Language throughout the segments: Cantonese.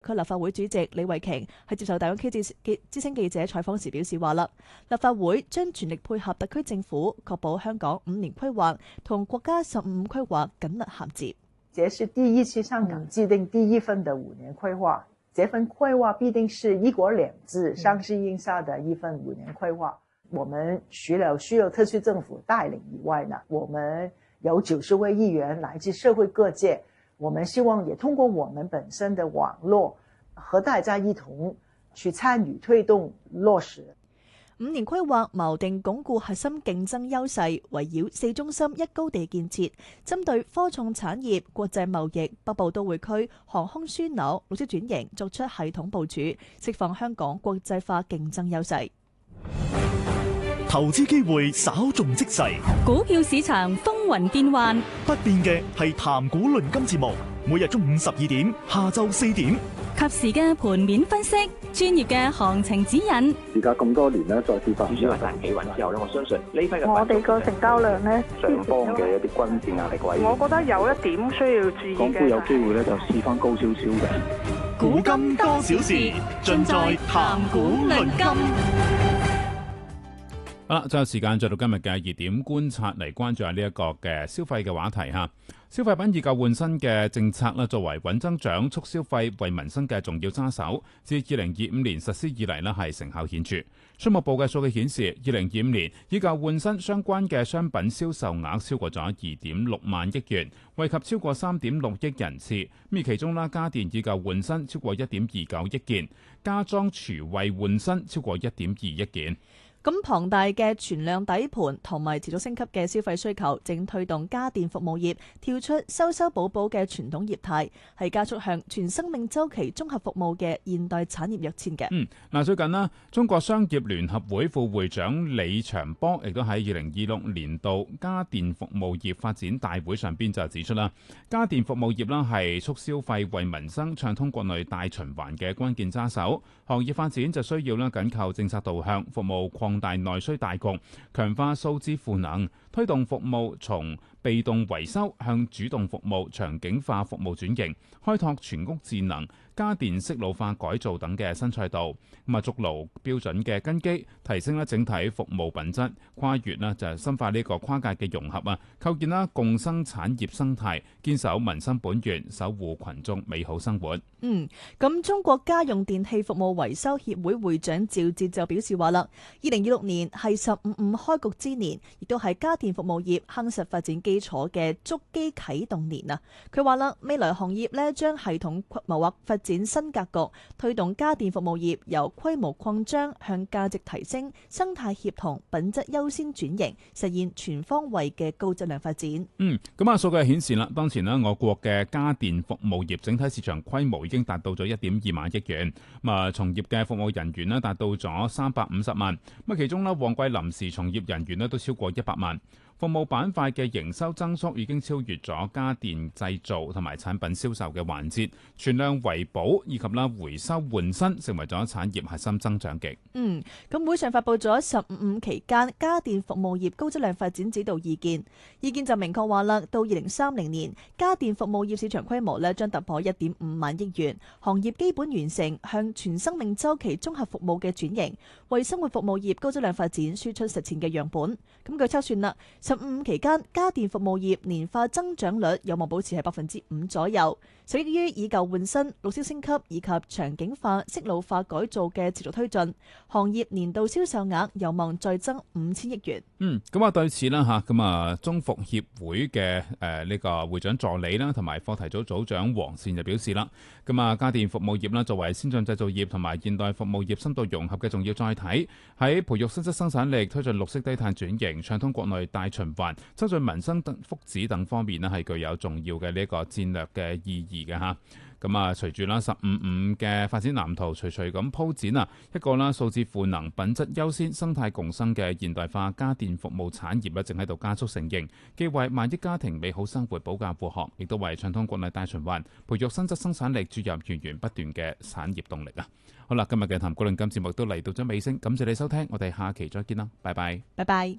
佢立法會主席李慧瓊喺接受大灣區之聲記者採訪時表示話啦，立法會將全力配合特區政府，確保香港5年規劃同國家15規劃緊密銜接。 這是第一次香港制定第一份的5年規劃，這份規劃必定是一國兩制上市印下的一份5年規劃。我們除了需要特區政府帶領以外呢，我們有90位議員來自社會各界，我們希望也通過我們本身的網絡和大家一同去參與推動落實。 5年規劃錨定鞏固核心競爭優勢，圍繞4中心1高地建設，針對科創產業、國際貿易、北部都會區、航空樞紐、綠色轉型作出系統部署，釋放香港國際化競爭優勢。 投資機會稍縱即逝， 股票市場風雲變幻， 不變嘅係談股論金節目，每日中午12點，下晝4點， 及時嘅盤面分析，專業嘅行情指引。 而家咁多年咧，再跌翻， 主要係大企穩之後咧，我相信呢批嘅我哋個成交量咧， 上方嘅一啲均線壓力位， 我覺得有一點需要注意嘅。 港股有機會咧，就試翻高少少嘅。 股金多少時，盡在談股論金。 好啦，最後時間再到今日嘅熱點觀察，嚟關注下呢一個嘅消費嘅話題嚇。消費品以舊換新嘅政策咧，作為穩增長、促消費、惠民生嘅重要揸手，自2025年實施以嚟咧係成效顯著。商務部嘅數據顯示，2025年以舊換新相關嘅商品銷售額超過咗2.6萬億元，惠及超過3.6億人次。咁其中啦，家電以舊換新超過1.29億件，家裝廚衛換新超過1.2億件。 咁龐大嘅存量底盤同埋持續升級嘅消費需求，正推動家電服務業跳出修修補補嘅傳統業態，係加速向全生命周期綜合服務嘅現代產業躍遷嘅。 最近啦，中國商業聯合會副會長李長波亦都喺2026年度家電服務業發展大會上邊就指出啦，家電服務業啦係促消費、惠民生、暢通國內大循環嘅關鍵揸手。行業發展就需要啦緊靠政策導向，服務擴大內需大局，強化數字賦能，推動服務從被動維修向主動服務、場景化服務轉型，開拓全屋智能、家電適老化改造等嘅新賽道，築牢標準嘅根基，提升咧整體服務品質，跨越啦就係深化呢個跨界嘅融合啊，構建啦共生產業生態，堅守民生本源，守護群眾美好生活。 咁中國家用電器服務維修協會會長趙哲就表示話啦，2026年係15開局之年，亦都係家電服務業夯實發展基礎嘅築基啟動年啊！佢話啦，未來行業咧將系統謀劃發展新格局，推動家電服務業由規模擴張向價值提升、生態協同、品質優先轉型，實現全方位嘅高質量發展。 數據顯示啦，當前我國嘅家電服務業整體市場規模已經達到咗1.2萬億元，從業嘅服務人員達到咗350萬，其中旺季臨時從業人員都超過100萬。服務板塊嘅營收增速已經超越咗家電製造同埋產品銷售嘅環節，存量維保以及回收換新成為咗產業核心增長極。 咁會上發布咗15期間家電服務業高質量發展指導意見，意見就明確話啦，到2030年家電服務業市場規模將突破1.5萬億元，行業基本完成向全生命週期綜合服務嘅轉型，為生活服務業高質量發展輸出實踐嘅樣本。咁據測算啦，15期間家電服務業年化增長率有望保持喺5%左右，受益於以舊換新、綠色升級以及場景化、適老化改造嘅持續推進，行業年度銷售額有望再增5000億元。 對此啦中服協會嘅呢個會長助理啦，同埋課題組組長黃善就表示啦，家電服務業啦作為先進製造業同埋現代服務業深度融合嘅重要載體，喺培育新質生產力、推進綠色低碳轉型、暢通國內大循環、增進民生等福祉等方面係具有重要嘅呢個戰略嘅意義嘅嚇。隨住15嘅發展藍圖隨咁鋪展一個數字賦能、品質優先、生態共生嘅現代化家電服務產業正喺度加速成型，既為萬億家庭美好生活保駕護航，亦都為暢通國內大循環、培育新質生產力注入源源不斷嘅產業動力啊！好啦，今日嘅談股論金節目都嚟到咗尾聲，感謝你收聽，我哋下期再見啦，拜拜， 拜拜。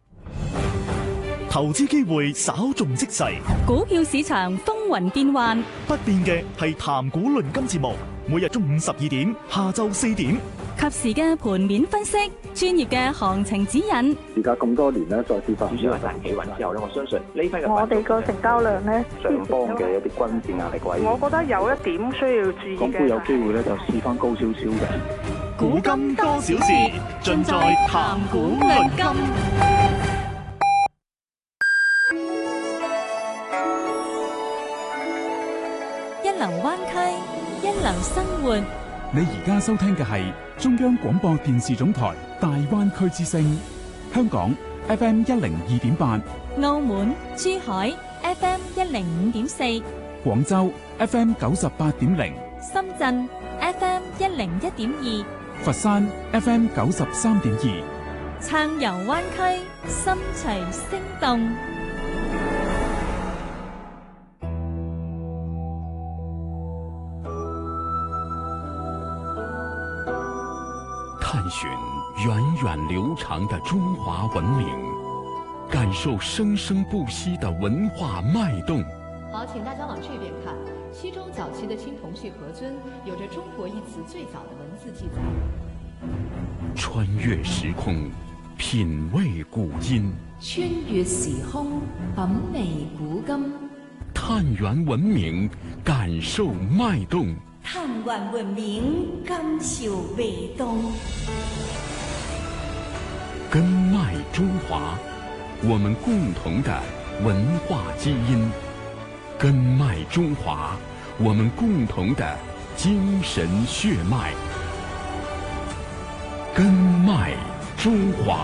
投資機會稍縱即逝， 股票市場風雲變幻， 不變嘅係談股論金節目， 每日中午12點、下晝4點。 及時嘅盤面分析，專業嘅行情指引。 而家咁多年咧，再次發主要係大企穩之後咧，我相信呢批嘅我哋個成交量呢， 上方嘅一啲關鍵壓力位， 我覺得有一點需要注意港股嘅有機會咧就試翻高少少嘅。 古今多少事，盡在談古論今。 一流灣區，一流生活。 你而家收聽嘅係中央廣播電視總台大灣區之聲，香港 FM 102.8， 澳門、珠海 FM 105.4， 廣州 FM 98.0， 深圳 FM 101.2， 佛山 FM 93.2， 撐遊灣區，心隨聲動。 探寻源远流长的中华文明，感受生生不息的文化脉动。 好，请大家往这边看。西周早期的青铜器盒尊有着“中国”一词最早的文字记载。 穿越时空，品味古今； 穿越時空，品味古今。 探源文明，感受脉動。 探源文明，感受脉動。 根脉中华，我们共同的文化基因；根脉中华，我们共同的精神血脉。根脉中华。